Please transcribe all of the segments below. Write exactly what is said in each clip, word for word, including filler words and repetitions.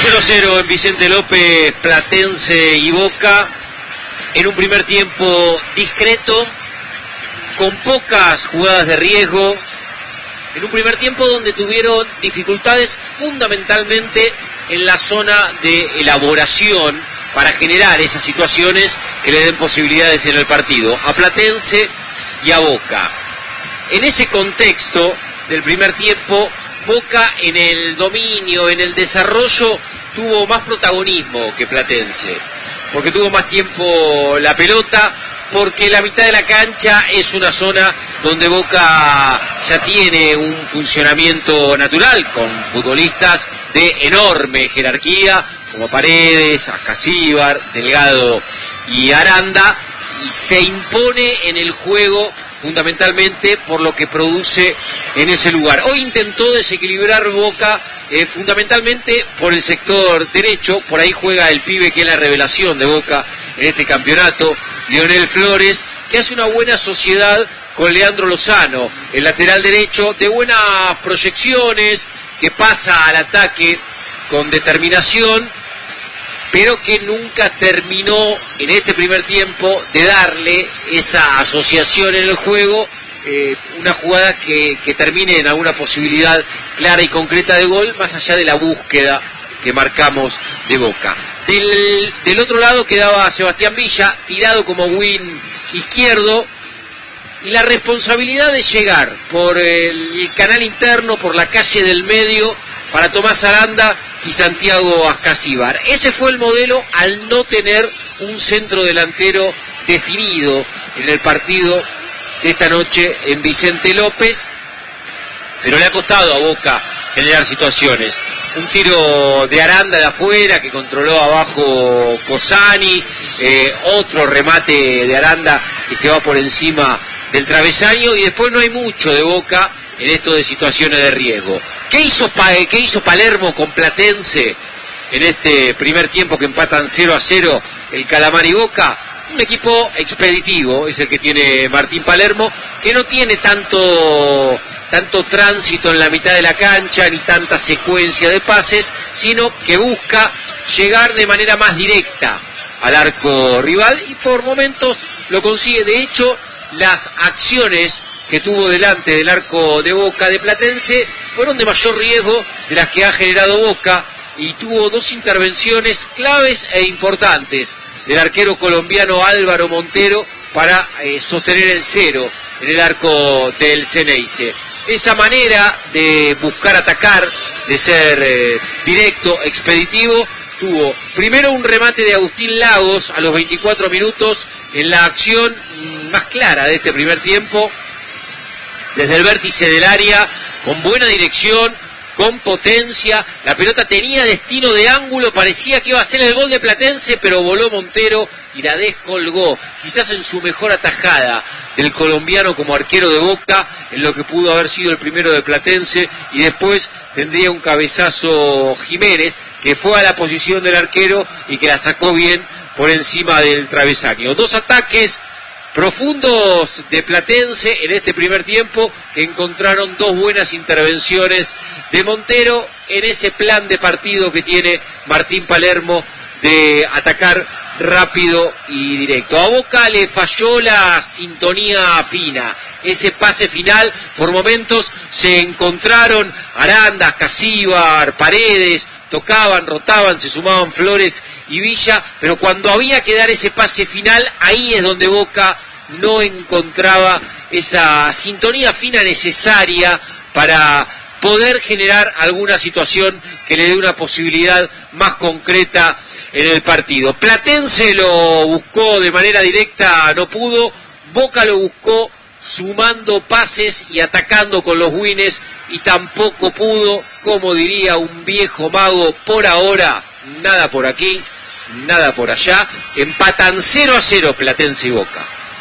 cero a cero en Vicente López, Platense y Boca, en un primer tiempo discreto, con pocas jugadas de riesgo, en un primer tiempo donde tuvieron dificultades fundamentalmente en la zona de elaboración para generar esas situaciones que le den posibilidades en el partido a Platense y a Boca. En ese contexto del primer tiempo, Boca en el dominio, en el desarrollo, tuvo más protagonismo que Platense, porque tuvo más tiempo la pelota, porque la mitad de la cancha es una zona donde Boca ya tiene un funcionamiento natural, con futbolistas de enorme jerarquía, como Paredes, Ascasíbar, Delgado y Aranda, y se impone en el juego fundamentalmente por lo que produce en ese lugar. Hoy intentó desequilibrar Boca eh, fundamentalmente por el sector derecho, por ahí juega el pibe que es la revelación de Boca en este campeonato, Lionel Flores, que hace una buena sociedad con Leandro Lozano, el lateral derecho, de buenas proyecciones, que pasa al ataque con determinación, pero que nunca terminó en este primer tiempo de darle esa asociación en el juego, eh, una jugada que, que termine en alguna posibilidad clara y concreta de gol, más allá de la búsqueda que marcamos de Boca. Del, del otro lado quedaba Sebastián Villa, tirado como win izquierdo, y la responsabilidad de llegar por el, el canal interno, por la calle del medio, para Tomás Aranda y Santiago Ascasíbar. Ese fue el modelo al no tener un centro delantero definido en el partido de esta noche en Vicente López, pero le ha costado a Boca generar situaciones. Un tiro de Aranda de afuera que controló abajo Cosani, eh, otro remate de Aranda que se va por encima del travesaño, y después no hay mucho de Boca en esto de situaciones de riesgo. ¿Qué hizo, ¿Qué hizo Palermo con Platense en este primer tiempo que empatan cero a cero el Calamar y Boca? Un equipo expeditivo es el que tiene Martín Palermo, que no tiene tanto, tanto tránsito en la mitad de la cancha, ni tanta secuencia de pases, sino que busca llegar de manera más directa al arco rival, y por momentos lo consigue. De hecho, las acciones que tuvo delante del arco de Boca de Platense fueron de mayor riesgo de las que ha generado Boca, y tuvo dos intervenciones claves e importantes del arquero colombiano Álvaro Montero para eh, sostener el cero en el arco del Ceneice. Esa manera de buscar atacar, de ser eh, directo, expeditivo, tuvo primero un remate de Agustín Lagos a los veinticuatro minutos en la acción más clara de este primer tiempo, desde el vértice del área, con buena dirección, con potencia. La pelota tenía destino de ángulo, parecía que iba a ser el gol de Platense, pero voló Montero y la descolgó, quizás en su mejor atajada del colombiano como arquero de Boca, en lo que pudo haber sido el primero de Platense, y después tendría un cabezazo Jiménez, que fue a la posición del arquero y que la sacó bien por encima del travesaño. Dos ataques profundos de Platense en este primer tiempo, que encontraron dos buenas intervenciones de Montero en ese plan de partido que tiene Martín Palermo de atacar rápido y directo. A Boca le falló la sintonía fina, ese pase final. Por momentos se encontraron Aranda, Ascasíbar, Paredes, tocaban, rotaban, se sumaban Flores y Villa, pero cuando había que dar ese pase final, ahí es donde Boca no encontraba esa sintonía fina necesaria para poder generar alguna situación que le dé una posibilidad más concreta en el partido. Platense lo buscó de manera directa, no pudo. Boca lo buscó sumando pases y atacando con los wines, y tampoco pudo. Como diría un viejo mago, por ahora nada por aquí, nada por allá. Empatan cero a cero Platense y Boca.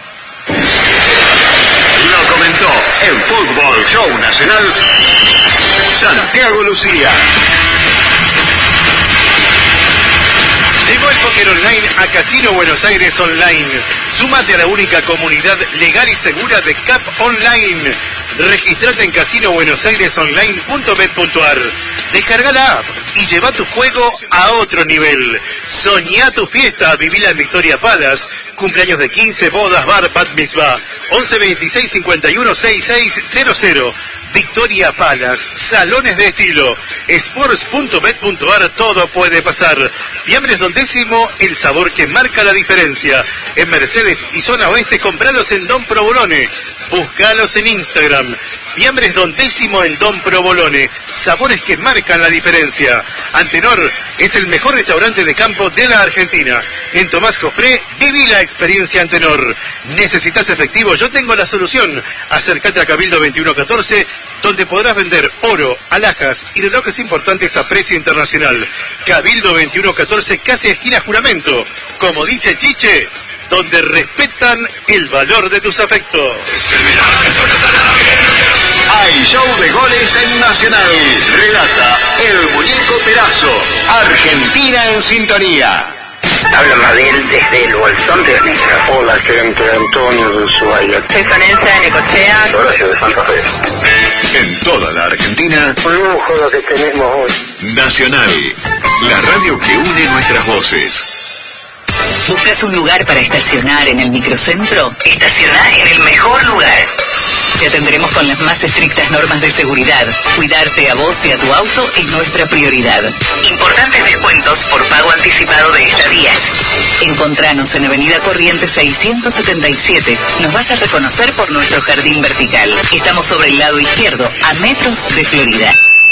Lo comentó en Fútbol Show Nacional Santiago Lucía. Llegó el póker online a Casino Buenos Aires Online. Súmate a la única comunidad legal y segura de C A P Online. Registrate en casino buenos aires online punto bet punto ar. Descarga la app. y lleva tu juego a otro nivel. Soñá tu fiesta, vivila en Victoria Palace. Cumpleaños de quince, bodas, bar, bat mitzvah. once veintiséis cincuenta y uno sesenta y seis cero cero. Victoria Palace, salones de estilo. Sports punto bet punto ar, todo puede pasar. Fiambres Don Décimo, el sabor que marca la diferencia. En Mercedes y zona oeste, compralos en Don Provolone. Búscalos en Instagram. Fiambres Don Décimo en Don Provolone. Sabores que marcan la diferencia. Antenor es el mejor restaurante de campo de la Argentina. En Tomás Jofré, viví la experiencia Antenor. ¿Necesitas efectivo? Yo tengo la solución. Acércate a Cabildo veintiuno catorce, donde podrás vender oro, alhajas y relojes importantes a precio internacional. Cabildo veintiuno catorce, casi esquina Juramento. Como dice Chiche, donde respetan el valor de tus afectos. Hay show de goles en Nacional. Relata el Muñeco Perazo. Argentina en sintonía. Habla Mabel desde el Bolsón de Ernesto. Hola, gente, Antonio de Ushuaia. Soy Vanessa de Necochea. Horacio de Santa Fe. En toda la Argentina, Un lujo lo que tenemos hoy. Nacional, la radio que une nuestras voces. ¿Buscas un lugar para estacionar en el microcentro? Estacionar en el mejor lugar. Te atendremos con las más estrictas normas de seguridad. Cuidarte a vos y a tu auto es nuestra prioridad. Importantes descuentos por pago anticipado de estadías. Encontranos en Avenida Corrientes seiscientos setenta y siete. Nos vas a reconocer por nuestro jardín vertical. Estamos sobre el lado izquierdo, a metros de Florida.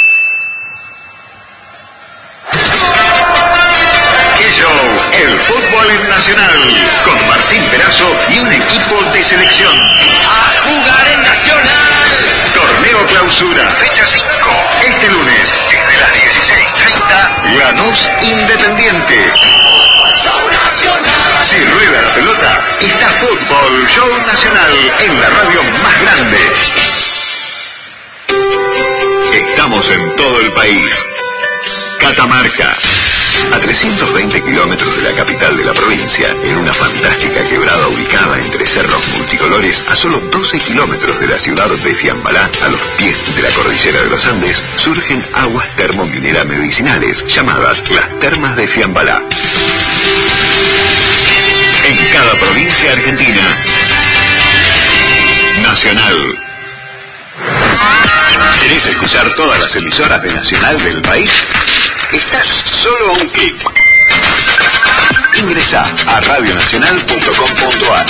El fútbol en Nacional, con Martín Perazo y un equipo de selección. ¡A jugar en Nacional! Torneo Clausura, fecha cinco. Este lunes, desde las dieciséis treinta, Lanús Independiente. ¡Show Nacional! Si rueda la pelota, está Fútbol Show Nacional en la radio más grande. Estamos en todo el país. Catamarca. A trescientos veinte kilómetros de la capital de la provincia, en una fantástica quebrada ubicada entre cerros multicolores, a solo doce kilómetros de la ciudad de Fiambalá, a los pies de la cordillera de los Andes, surgen aguas termomineras medicinales, llamadas las Termas de Fiambalá. En cada provincia argentina, Nacional. ¿Querés escuchar todas las emisoras de Nacional del país? Estás solo a un clic. Ingresa a radio nacional punto com punto ar.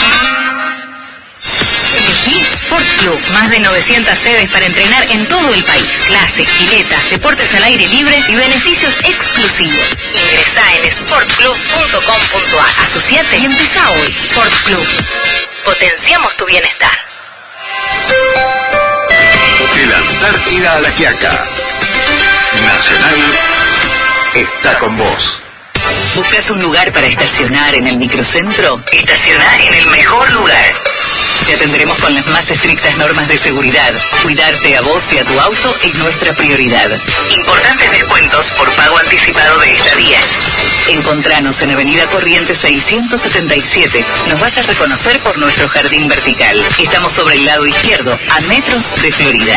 Elegí Sport Club. Más de novecientas sedes para entrenar en todo el país. Clases, piletas, deportes al aire libre y beneficios exclusivos. Ingresa en sport club punto com punto ar. Asociate y empezá hoy. Sport Club. Potenciamos tu bienestar. De la Antártida a la Quiaca, Nacional está con vos. ¿Buscas un lugar para estacionar en el microcentro? Estacionar en el mejor lugar. Te atendremos con las más estrictas normas de seguridad. Cuidarte a vos y a tu auto es nuestra prioridad. Importantes descuentos por pago anticipado de estadías. Encontranos en Avenida Corrientes seiscientos setenta y siete. Nos vas a reconocer por nuestro jardín vertical. Estamos sobre el lado izquierdo, a metros de Florida.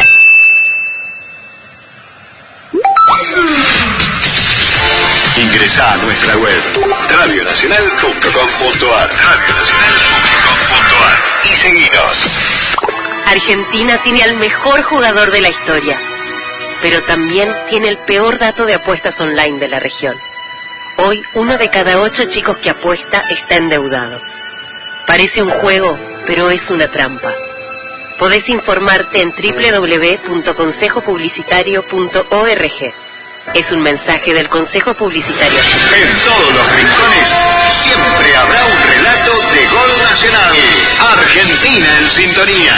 Ingresa a nuestra web radio nacional punto com punto ar, radio nacional punto com punto ar y seguinos. Argentina tiene al mejor jugador de la historia, pero también tiene el peor dato de apuestas online de la región. Hoy, uno de cada ocho chicos que apuesta está endeudado. Parece un juego, pero es una trampa. Podés informarte en doble u doble u doble u punto consejo publicitario punto org. Es un mensaje del Consejo Publicitario. En todos los rincones siempre habrá un relato de gol nacional. Argentina en sintonía.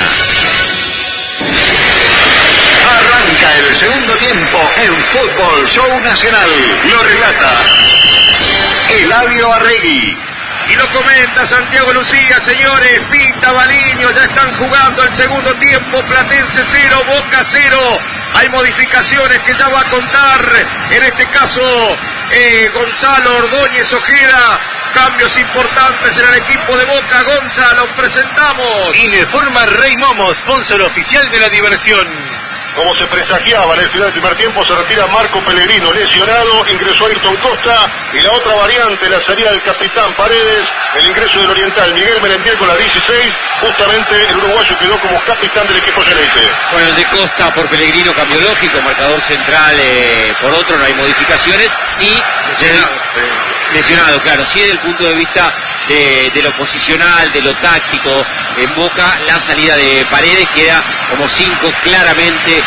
Arranca el segundo tiempo en Fútbol Show Nacional. Lo relata Eladio Arregui. Y lo comenta Santiago Lucía, señores. Pinta, Baliño, ya están jugando el segundo tiempo. Platense cero, Boca cero. Hay modificaciones que ya va a contar, en este caso eh, Gonzalo Ordóñez Ojeda. Cambios importantes en el equipo de Boca. Gonzalo, presentamos. Informa Rey Momo, sponsor oficial de la diversión. Como se presagiaba en el final del primer tiempo, se retira Marco Pellegrino, lesionado, ingresó Ayrton Costa, y la otra variante, la salida del capitán Paredes, el ingreso del oriental Miguel Merentiel con la dieciséis, justamente el uruguayo quedó como capitán del equipo celeste. Bueno, de Costa por Pellegrino, cambio lógico, marcador central eh, por otro, no hay modificaciones, sí, lesionado, desde, lesionado claro, sí desde el punto de vista de, de lo posicional, de lo táctico, en Boca la salida de Paredes queda como cinco claramente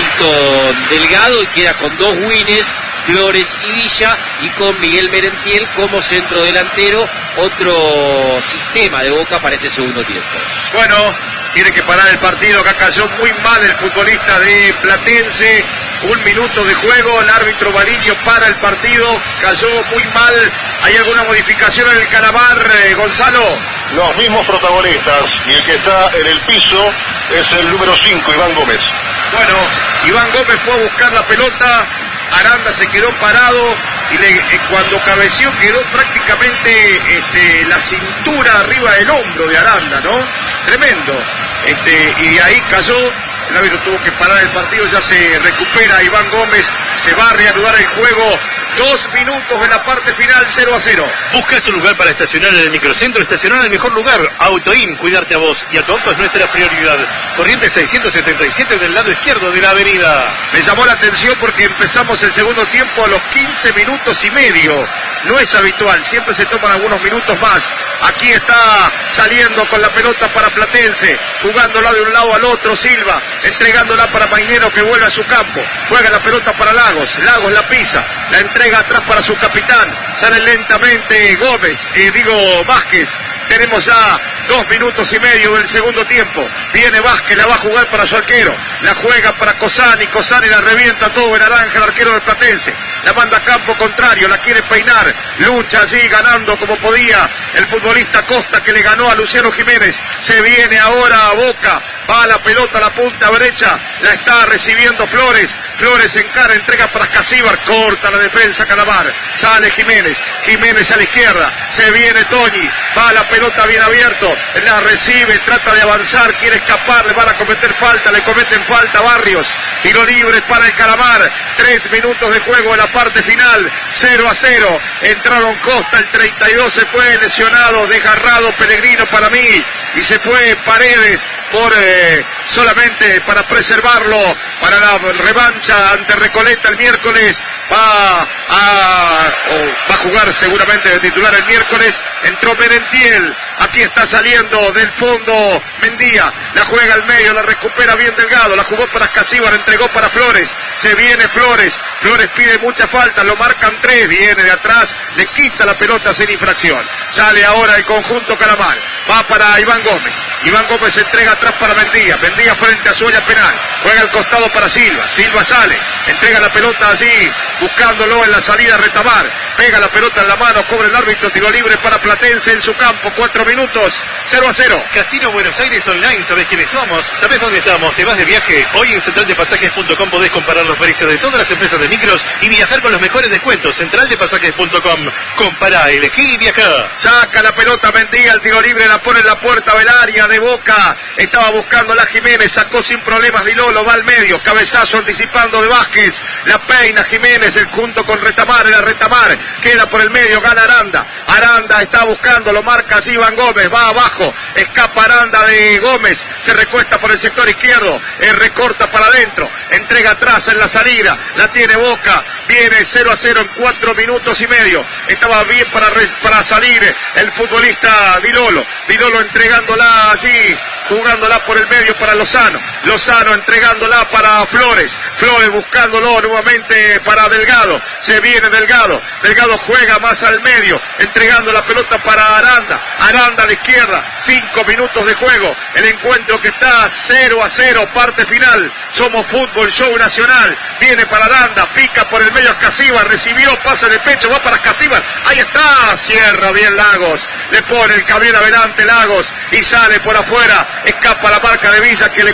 Milton Delgado y queda con dos wines, Flores y Villa, y con Miguel Merentiel como centro delantero, otro sistema de Boca para este segundo tiempo. Bueno, tiene que parar el partido, acá cayó muy mal el futbolista de Platense, un minuto de juego, el árbitro Bariño para el partido, cayó muy mal, ¿hay alguna modificación en el Calamar, eh, Gonzalo? Los mismos protagonistas, y el que está en el piso es el número cinco, Iván Gómez. Bueno, Iván Gómez fue a buscar la pelota, Aranda se quedó parado y le, eh, cuando cabeció quedó prácticamente este, la cintura arriba del hombro de Aranda, ¿no? Tremendo. Este, y ahí cayó, el árbitro tuvo que parar el partido, ya se recupera Iván Gómez, se va a reanudar el juego. Dos minutos de la parte final, cero a cero. ¿Buscas un lugar para estacionar en el microcentro? Estacionar en el mejor lugar. Autoin, cuidarte a vos y a tu auto es nuestra prioridad. Corriente seiscientos setenta y siete del lado izquierdo de la avenida. Me llamó la atención porque empezamos el segundo tiempo a los quince minutos y medio. No es habitual, siempre se toman algunos minutos más. Aquí está saliendo con la pelota para Platense, jugándola de un lado al otro Silva, entregándola para Mainero que vuelve a su campo. Juega la pelota para Lagos, Lagos la pisa, la entrega atrás para su capitán, sale lentamente Gómez, eh, digo Vázquez. Tenemos ya dos minutos y medio del segundo tiempo. Viene Vázquez, la va a jugar para su arquero. La juega para Cosani, Cosani la revienta todo en naranja, el arquero del Platense. La manda a campo contrario, la quiere peinar. Lucha allí ganando como podía el futbolista Costa que le ganó a Luciano Jiménez. Se viene ahora a Boca. Va la pelota a la punta derecha. La está recibiendo Flores. Flores encara, entrega para Casíbar. Corta la defensa Calamar. Sale Jiménez. Jiménez a la izquierda. Se viene Toñi. Va la pelota bien abierto. La recibe. Trata de avanzar. Quiere escapar. Le van a cometer falta. Le cometen falta Barrios. Tiro libre para el Calamar. Tres minutos de juego en la parte final. cero a cero. Entraron Costa. El treinta y dos se fue lesionado. Desgarrado Pellegrino para mí. Y se fue Paredes por eh, solamente para preservarlo para la revancha ante Recoleta el miércoles. Va a, oh, va a jugar seguramente de titular el miércoles. Entró Merentiel. Aquí está saliendo del fondo Mendía. La juega al medio, la recupera bien Delgado. La jugó para Casíbar, entregó para Flores. Se viene Flores. Flores pide mucha falta, lo marcan tres. Viene de atrás, le quita la pelota sin infracción. Sale ahora el conjunto Calamar. Va para Iván Gómez. Iván Gómez se entrega atrás para Mendía. Mendía frente a su área penal. Juega al costado para Silva. Silva sale. Entrega la pelota allí, buscándolo en la salida Retamar. Pega la pelota en la mano, cobra el árbitro, tiro libre para Platense en su campo. Cuatro minutos, cero a cero. Casino Buenos Aires Online, ¿sabés quiénes somos? ¿Sabés dónde estamos? ¿Te vas de viaje? Hoy en central de pasajes punto com podés comparar los precios de todas las empresas de micros y viajar con los mejores descuentos. central de pasajes punto com. Compará, elegí y viajá. Saca la pelota Mendía, el tiro libre la pone en la puerta del área de Boca. Estaba buscando la Jiménez, sacó sin problemas Dilolo, va al medio. Cabezazo anticipando de Vázquez. La peina Jiménez, el junto con Retamar, era Retamar. Queda por el medio, gana Aranda. Aranda está buscando, lo marca así Iván Gómez, va abajo, escapa Aranda de Gómez, se recuesta por el sector izquierdo, eh, recorta para adentro, entrega atrás en la salida, la tiene Boca, viene cero a cero en cuatro minutos y medio. Estaba bien para, para salir el futbolista Dilolo, Dilolo entregándola allí, jugándola por el medio para Lozano, Lozano entregándola para Flores, Flores buscándolo nuevamente para Delgado, se viene Delgado, Delgado juega más al medio, entregando la pelota para Aranda, Aranda a la izquierda, cinco minutos de juego, el encuentro que está cero a cero, parte final, Somos Fútbol, Show Nacional, viene para Aranda, pica por el medio a Casíbar, recibió, pase de pecho, va para Casíbar, ahí está, cierra bien Lagos, le pone el camión adelante Lagos y sale por afuera, escapa la marca de Villa que le comete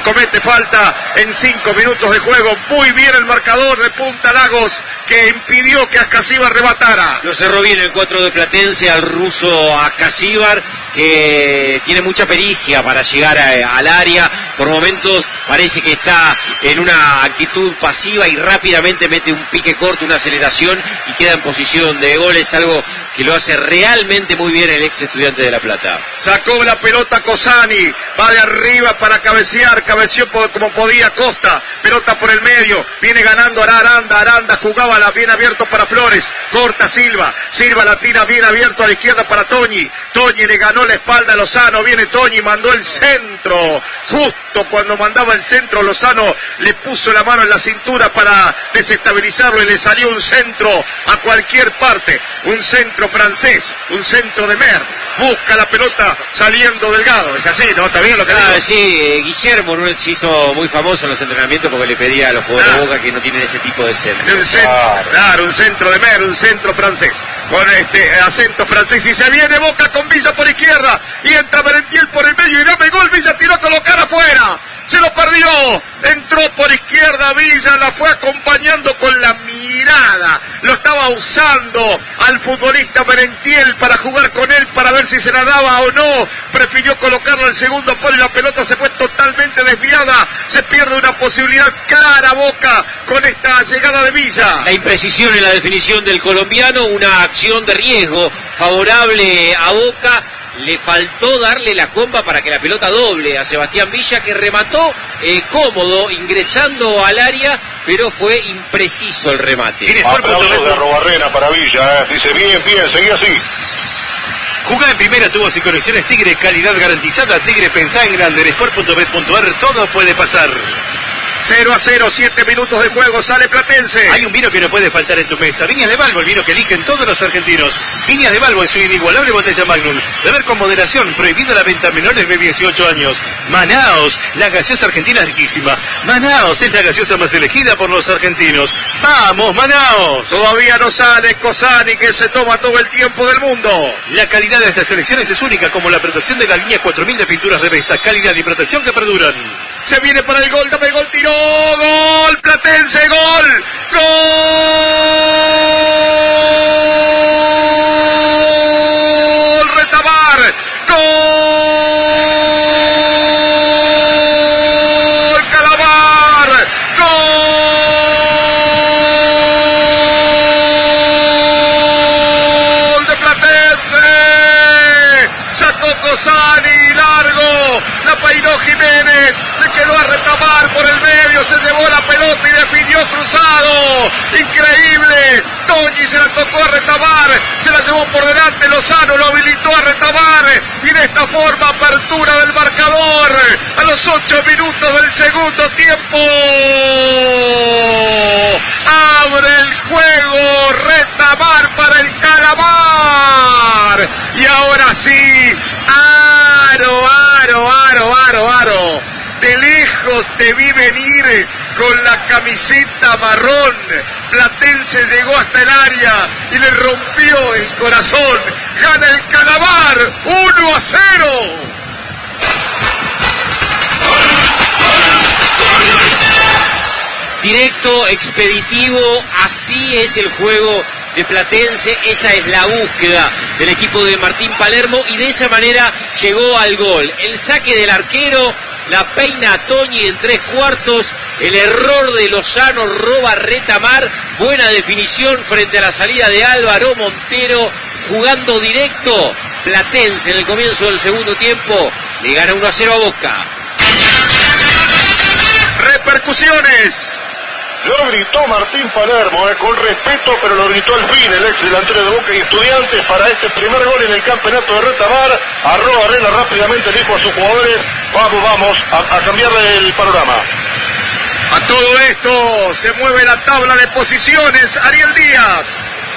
falta en cinco minutos de juego. Muy bien el marcador de Punta Lagos, que impidió que Ascasíbar rematara. Lo cerró bien el cuatro de Platense al ruso Ascasíbar, que tiene mucha pericia para llegar a, al área. Por momentos parece que está en una actitud pasiva y rápidamente mete un pique corto, una aceleración y queda en posición de gol. Es algo que lo hace realmente muy bien el ex Estudiante de La Plata. Sacó la pelota Cosani, va de arriba para cabecear, cabeceó como podía Costa, pelota por el medio, viene ganando Aranda, Aranda jugaba la bien abierto para Flores, corta Silva, Silva la tira bien abierto a la izquierda para Toñi, Toñi le ganó la espalda a Lozano, viene Toñi, mandó el centro, justo cuando mandaba el centro Lozano le puso la mano en la cintura para desestabilizarlo y le salió un centro a cualquier parte, un centro francés, un centro de Mer, busca la pelota saliendo Delgado, es así, ¿no? ¿Está bien lo que ah, digo? Sí, eh, Guillermo Núñez se hizo muy famoso en los entrenamientos porque le pedía a los jugadores ah, de Boca que no tienen ese tipo de centro. Un centro claro. claro, un centro de Mer, un centro francés, con este acento francés, y se viene Boca con Villa por izquierda, y entra Merentiel por el medio, y dame gol, Villa tiró a colocar afuera, se lo perdió, entró por izquierda Villa, la fue acompañando con la mirada, lo estaba usando al futbolista Merentiel para jugar con él, para ver si se la daba o no, prefirió colocarlo al segundo palo y la pelota se fue totalmente desviada, se pierde una posibilidad clara Boca con esta llegada de Villa. La imprecisión en la definición del colombiano, una acción de riesgo favorable a Boca. Le faltó darle la comba para que la pelota doble a Sebastián Villa, que remató eh, cómodo, ingresando al área, pero fue impreciso el remate. Aplausos de Arrobarrena para Villa, eh. dice bien, bien, seguí así. Jugá en primera, tuvo y conexiones Tigre, calidad garantizada. Tigre, pensá en grande, en sport punto bet punto ar, todo puede pasar. cero a cero, siete minutos de juego, sale Platense. Hay un vino que no puede faltar en tu mesa. Viñas de Balbo, el vino que eligen todos los argentinos. Viñas de Balbo en su inigualable botella Magnum. Beber con moderación, prohibida la venta a menores de dieciocho años. Manaos, la gaseosa argentina es riquísima. Manaos es la gaseosa más elegida por los argentinos. ¡Vamos, Manaos! Todavía no sale Cosani, que se toma todo el tiempo del mundo. La calidad de estas selecciones es única, como la protección de la línea cuatro mil de pinturas Revesta. Calidad y protección que perduran. Se viene para el gol, dame el gol, tiró, gol, Platense, gol, gol, Retamar, gol, Calamar, gol de Platense, sacó Cosani, largo, la peinó Jiménez, quedó a Retamar por el medio, se llevó la pelota y definió cruzado, increíble, Toñi se la tocó a Retamar, se la llevó por delante, Lozano lo habilitó a Retamar, y de esta forma apertura del marcador, a los ocho minutos del segundo tiempo, abre el juego Retamar para el Calamar, y ahora sí, aro, aro, aro, aro, aro, de lejos te vi venir con la camiseta marrón. Platense llegó hasta el área y le rompió el corazón. Gana el Calamar uno a cero. Directo, expeditivo, así es el juego de Platense, esa es la búsqueda del equipo de Martín Palermo y de esa manera llegó al gol. El saque del arquero, la peina Toñi en tres cuartos, el error de Lozano, roba Retamar, buena definición frente a la salida de Álvaro Montero, jugando directo. Platense en el comienzo del segundo tiempo le gana uno a cero a Boca. Repercusiones. Lo gritó Martín Palermo, eh, con respeto, pero lo gritó al fin el ex delantero de Boca y Estudiantes para este primer gol en el campeonato de Retamar. Arrobarena rápidamente dijo a sus jugadores, vamos, vamos, a, a cambiarle el panorama. A todo esto se mueve la tabla de posiciones, Ariel Díaz.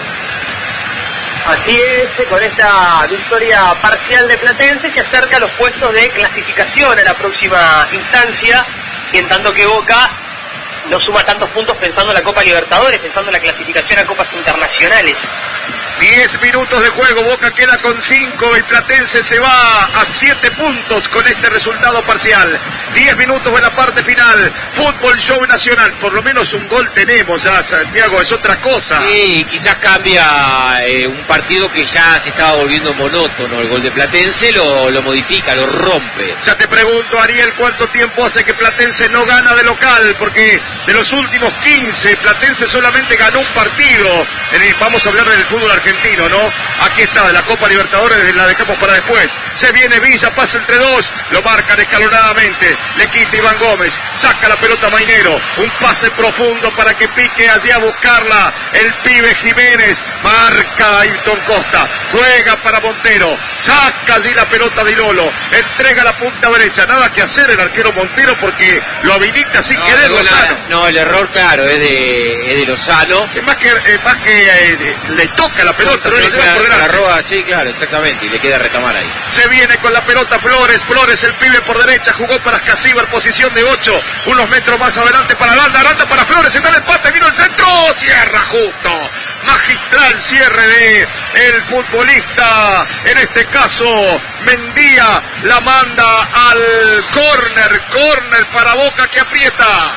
Así es, con esta victoria parcial de Platense se acerca a los puestos de clasificación a la próxima instancia, y en tanto que Boca no suma tantos puntos pensando en la Copa Libertadores, pensando en la clasificación a Copas Internacionales. diez minutos de juego, Boca queda con cinco y Platense se va a siete puntos con este resultado parcial. diez minutos en la parte final, fútbol show nacional, por lo menos un gol tenemos ya, Santiago, es otra cosa. Sí, quizás cambia eh, un partido que ya se estaba volviendo monótono, el gol de Platense lo, lo modifica, lo rompe. Ya te pregunto, Ariel, ¿cuánto tiempo hace que Platense no gana de local? Porque de los últimos quince, Platense solamente ganó un partido. Vamos a hablar del fútbol argentino, ¿no? Aquí está, la Copa Libertadores la dejamos para después. Se viene Villa, pasa entre dos, lo marcan escalonadamente, le quita Iván Gómez, saca la pelota Mainero, un pase profundo para que pique allí a buscarla el pibe Jiménez, marca Ayrton Costa, juega para Montero, saca allí la pelota de Lolo, entrega la punta derecha, nada que hacer el arquero Montero porque lo habilita sin no, querer no, Lozano. No, el error claro es de, es de Lozano. Que más que, eh, más que eh, le toca la pelota, no, se, se, la, por se la roba, sí, claro, exactamente, y le queda retamar ahí. Se viene con la pelota Flores, Flores el pibe por derecha, jugó para Scasíbar, posición de ocho, unos metros más adelante para Aranda, Aranda para Flores, está el empate, vino el centro, cierra justo, magistral cierre de el futbolista, en este caso Mendía, la manda al córner, córner para Boca que aprieta.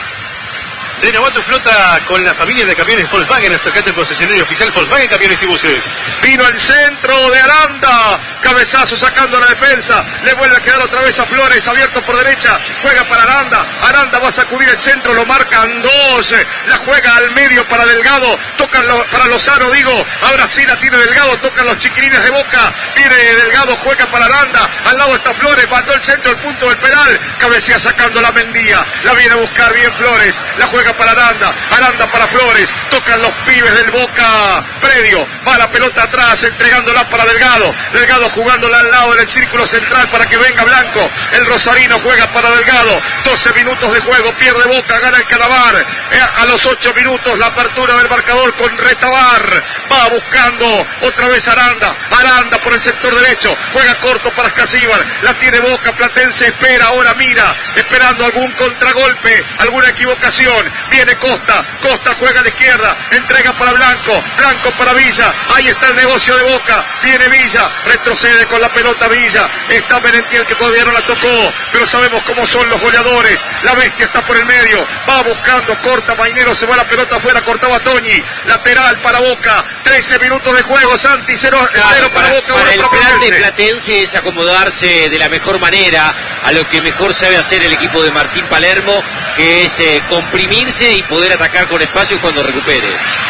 Renová tu flota con la familia de camiones Volkswagen. Acercate al concesionario oficial Volkswagen Camiones y Buses. Vino el centro de Aranda. Cabezazo sacando la defensa. Le vuelve a quedar otra vez a Flores. Abierto por derecha. Juega para Aranda. Aranda va a sacudir el centro. Lo marcan dos. La juega al medio para Delgado. Tocan lo, para Lozano, digo. Ahora sí la tiene Delgado. Tocan los chiquilines de Boca. Viene Delgado. Juega para Aranda. Al lado está Flores. Mandó el centro. El punto del penal. Cabecea sacando la Mendía. La viene a buscar bien Flores. La juega para Aranda, Aranda para Flores, tocan los pibes del Boca predio, va la pelota atrás, entregándola para Delgado, Delgado jugándola al lado del círculo central para que venga Blanco, el rosarino juega para Delgado, doce minutos de juego, pierde Boca, gana el Calamar, eh, a los ocho minutos la apertura del marcador con Retabar, va buscando otra vez Aranda, Aranda por el sector derecho, juega corto para Scasíbar, la tiene Boca, Platense espera, ahora mira, esperando algún contragolpe, alguna equivocación. Viene Costa, Costa juega a la izquierda, entrega para Blanco, Blanco para Villa, ahí está el negocio de Boca, viene Villa, retrocede con la pelota Villa, está Merentiel que todavía no la tocó, pero sabemos cómo son los goleadores, la bestia está por el medio, va buscando, corta Mainero, se va la pelota afuera, cortaba Toñi, lateral para Boca, trece minutos de juego, Santi, cero, claro, cero para, para Boca. Para el plan de Platense es acomodarse de la mejor manera a lo que mejor sabe hacer el equipo de Martín Palermo, que es eh, comprimirse y poder atacar con espacio cuando recupere.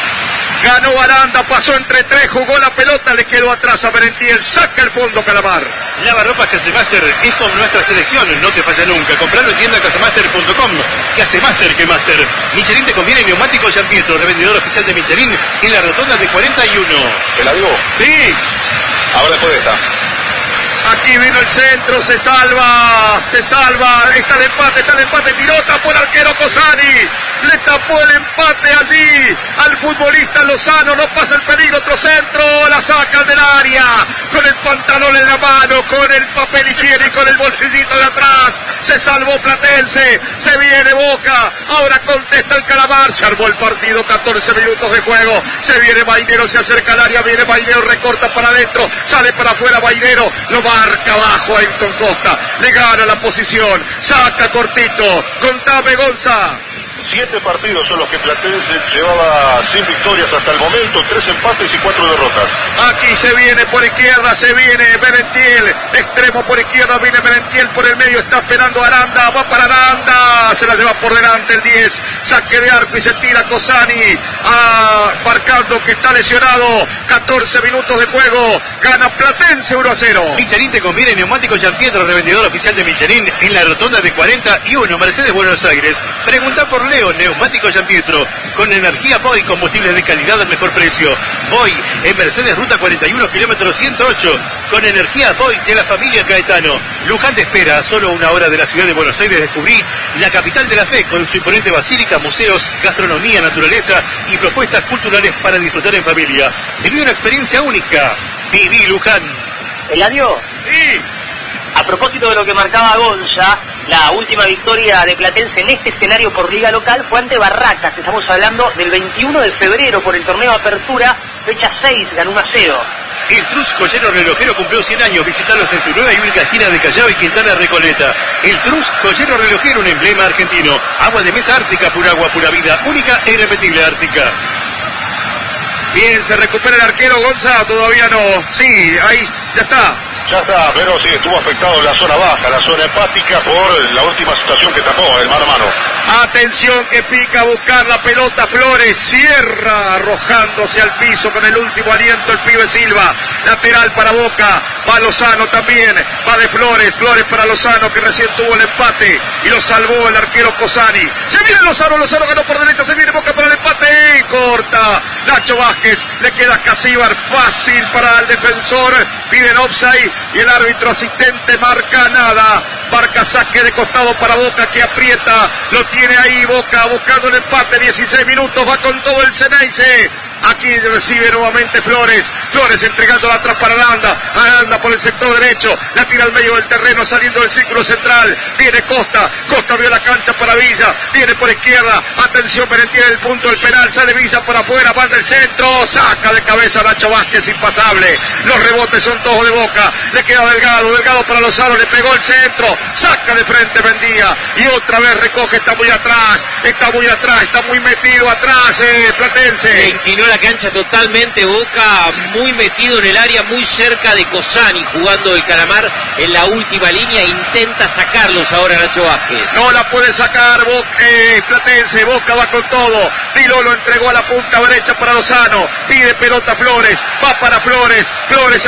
Ganó Aranda, pasó entre tres, jugó la pelota, le quedó atrás a Merentiel, saca el fondo Calamar. Lavarropas Casemaster es con nuestra selección, no te falla nunca. Compralo en tienda casemaster punto com. Casemaster que Master. Michelin te conviene neumático Giampietro, revendedor oficial de Michelin en la rotonda de cuarenta y uno. ¿Te la digo? Sí. Ahora después de esta. Aquí vino el centro, se salva, se salva, está el empate, está el empate, tiró, tapó el arquero Cosani, le tapó el empate allí al futbolista Lozano, no pasa el peligro, otro centro, la sacan del área, con el pantalón en la mano, con el papel higiénico en el bolsillito de atrás, se salvó Platense, se viene Boca, ahora contesta el Calamar, se armó el partido, catorce minutos de juego, se viene Mainero, se acerca al área, viene Mainero, recorta para adentro, sale para afuera Mainero, lo marca abajo a Ayrton Costa, le gana la posición, saca cortito, contame Gonza. Siete partidos son los que Platense llevaba sin victorias hasta el momento, tres empates y cuatro derrotas. Aquí se viene por izquierda, se viene Merentiel, extremo por izquierda, viene Merentiel por el medio, está esperando Aranda, va para Aranda, se la lleva por delante el diez, saque de arco y se tira Cosani, ah, marcando que está lesionado, catorce minutos de juego, gana Platense uno a cero. Michelin te conviene neumático Giampietro, revendedor oficial de Michelin en la rotonda de cuarenta y uno, Mercedes Buenos Aires. Pregunta por Leo. Neumático Giampietro, con energía Boy, combustible de calidad al mejor precio. Boy, en Mercedes Ruta cuarenta y uno, kilómetro ciento ocho, con energía Boy de la familia Caetano. Luján te espera a solo una hora de la ciudad de Buenos Aires. Descubrí la capital de la fe, con su imponente basílica, museos, gastronomía, naturaleza y propuestas culturales para disfrutar en familia. Viví una experiencia única. Viví Luján. ¿Eladio? Sí. A propósito de lo que marcaba Gonza, la última victoria de Platense en este escenario por liga local fue ante Barracas. Estamos hablando del veintiuno de febrero por el torneo Apertura fecha seis, ganó uno a cero. El Trus Joyero Relojero cumplió cien años. Visitalos en su nueva y única esquina de Callao y Quintana Recoleta. El Trus Joyero Relojero, un emblema argentino. Agua de mesa Ártica, pura agua, pura vida. Única e irrepetible Ártica. Bien, se recupera el arquero Gonzalo, todavía no. Sí, ahí ya está. Ya está, pero sí, estuvo afectado la zona baja, la zona hepática por la última situación que tapó el mano a mano. Atención que pica a buscar la pelota Flores, cierra arrojándose al piso con el último aliento el pibe Silva, lateral para Boca, va Lozano también, va de Flores, Flores para Lozano que recién tuvo el empate y lo salvó el arquero Cosani. Se viene Lozano, Lozano ganó por derecha, se viene Boca para el empate, corta Nacho Vázquez, le queda Casíbar, fácil para el defensor, piden offside y el árbitro asistente marca nada, marca saque de costado para Boca que aprieta, lo tiene ahí Boca buscando el empate, dieciséis minutos, va con todo el Ceneice. Aquí recibe nuevamente Flores, Flores entregándola atrás para Aranda, Aranda por el sector derecho, la tira al medio del terreno saliendo del círculo central, viene Costa, Costa abrió la cancha para Villa, viene por izquierda, atención, Merentiel el punto del penal, sale Villa por afuera, va del centro, saca de cabeza Nacho Vázquez, impasable, los rebotes son todos de Boca, le queda Delgado, Delgado para Lozano, le pegó el centro, saca de frente Mendía, y otra vez recoge, está muy atrás, está muy atrás, está muy metido atrás, eh, Platense. Inclinó la cancha totalmente Boca, muy metido en el área, muy cerca de Cosani, jugando el calamar en la última línea, intenta sacarlos ahora Nacho Vázquez. No la puede sacar Boca, eh, Platense, Boca va con todo, Dilo lo entregó a la punta derecha para Lozano, pide pelota Flores, va para Flores, Flores